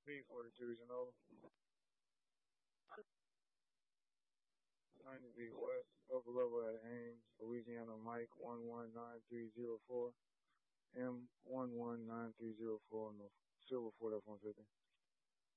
P42, you know. 90B West, upper level at Ames, Louisiana, Mike 119304, M119304 on the Silver Ford F-150.